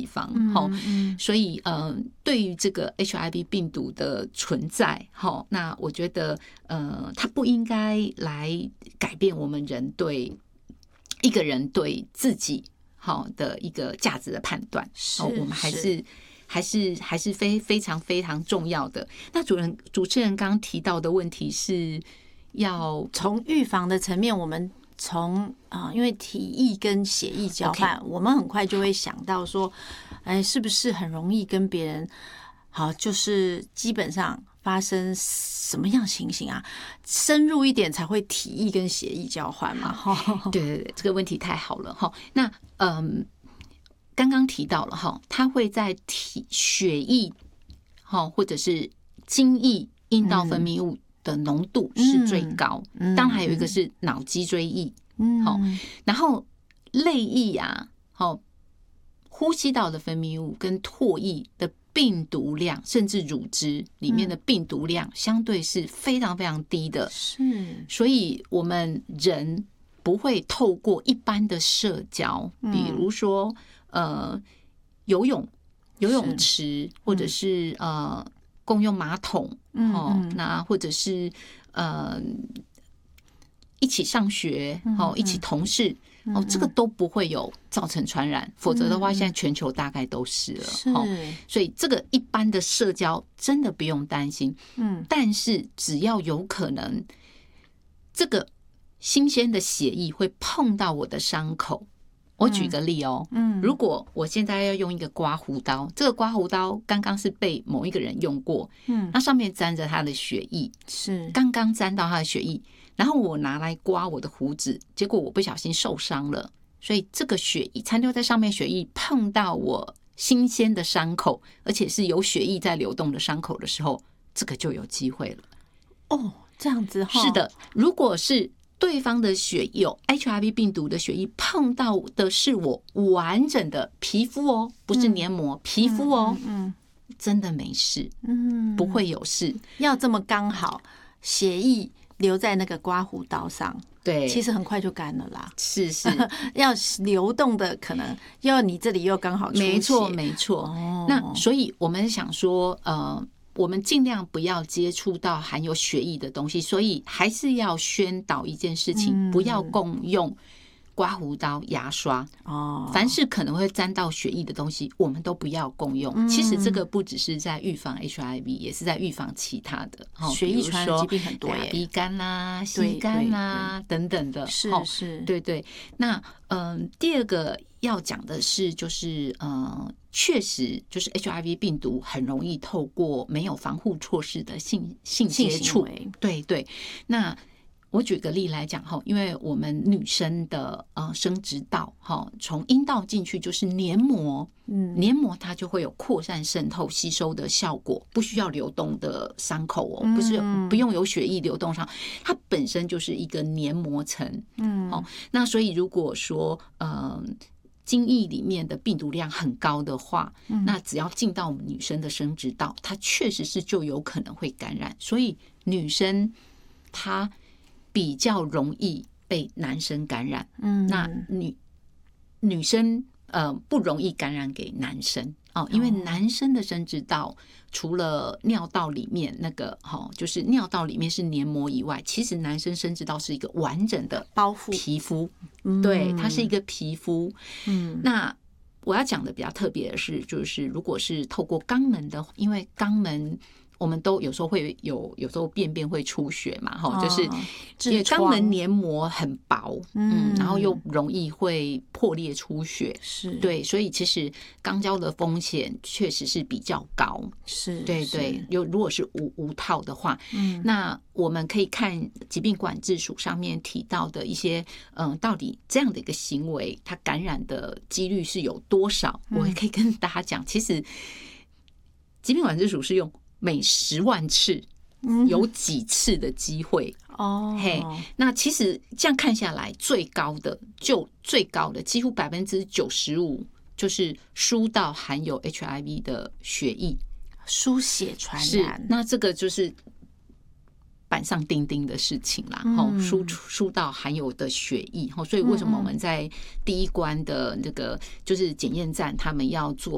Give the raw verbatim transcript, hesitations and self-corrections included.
防。嗯嗯、所以呃，对于这个 H I V 病毒的存在，那我觉得呃，它不应该来改变我们人对一个人对自己好的一个价值的判断。是，我们还是还是还是非非常非常重要的。那主人主持人刚刚提到的问题是要从预防的层面，我们从啊、呃，因为体液跟血液交换， okay. 我们很快就会想到说，哎，是不是很容易跟别人好，就是基本上发生什么样情形啊？深入一点才会体液跟血液交换嘛。 对对对，这个问题太好了哈。那嗯，刚刚提到了哈，它会在体血液哈或者是精液阴道分泌物的浓度是最高，嗯、当然还有一个是脑脊椎液，嗯，好，然后泪液啊，好，呼吸道的分泌物跟唾液的病毒量，甚至乳汁里面的病毒量相对是非常非常低的，是，所以我们人不会透过一般的社交，比如说呃游泳、游泳池，或者是呃共用马桶，哦，那或者是呃一起上学，哦，一起同事。哦，这个都不会有造成传染，否则的话，现在全球大概都是了。是，所以这个一般的社交真的不用担心。嗯，但是只要有可能，这个新鲜的血液会碰到我的伤口。我举个例哦，嗯，如果我现在要用一个刮胡刀，这个刮胡刀刚刚是被某一个人用过，嗯，那上面沾着他的血液，是刚刚沾到他的血液。然后我拿来刮我的胡子，结果我不小心受伤了，所以这个血液残留在上面，血液碰到我新鲜的伤口，而且是有血液在流动的伤口的时候，这个就有机会了。 哦，这样子哈。 是的，如果是对方的血有 H I V 病毒的血液碰到的是我完整的皮肤哦，不是黏膜，嗯、皮肤哦，嗯，嗯真的没事，嗯，不会有事。 要这么刚好血液留在那个刮胡刀上， 对， 其实很快就干了啦。 是是， 要流动的可能要你这里又刚好出血， 没错没错。哦，那所以我们想说，呃，我们尽量不要接触到含有血液的东西，所以还是要宣导一件事情，嗯、不要共用刮胡刀、牙刷哦，凡是可能会沾到血液的东西，我们都不要共用。嗯、其实这个不只是在预防 H I V， 也是在预防其他的血液传染疾病很多耶， 鼻肝啦、膝肝啦等等的。 是是， 对对。那嗯、呃，第二个要讲的是，就是呃，确实就是 H I V 病毒很容易透过没有防护措施的性性接触，对对。那我举个例来讲哈，因为我们女生的呃生殖道哈，从阴道进去就是黏膜，嗯，黏膜它就会有扩散、渗透、吸收的效果，不需要流动的伤口哦，不是不用有血液流动上，它本身就是一个黏膜层，嗯，哦，那所以如果说呃精液里面的病毒量很高的话，嗯、那只要进到我们女生的生殖道，它确实是就有可能会感染，所以女生她比较容易被男生感染，嗯，那女女生呃不容易感染给男生哦，因为男生的生殖道除了尿道里面那个哈，就是尿道里面是黏膜以外，其实男生生殖道是一个完整的包覆皮肤，对，它是一个皮肤，嗯，那我要讲的比较特别的是，就是如果是透过肛门的，因为肛门。我们都有时候会有，有时候便便会出血嘛，哈、哦，就是因为肛门黏膜很薄，嗯，然后又容易会破裂出血，是对，所以其实肛交的风险确实是比较高，是，对对，有如果是无无套的话，嗯，那我们可以看疾病管制署上面提到的一些，嗯，到底这样的一个行为，它感染的几率是有多少？嗯、我也可以跟大家讲，其实疾病管制署是用。每十万次有几次的机会哦，嘿，那其实这样看下来，最高的就最高的几乎百分之九十五就是输到含有 H I V 的血液， 输血传染。 那这个就是板上钉钉的事情啦，嗯、输输到含有的血液，所以为什么我们在第一关的那个就是检验站，他们要做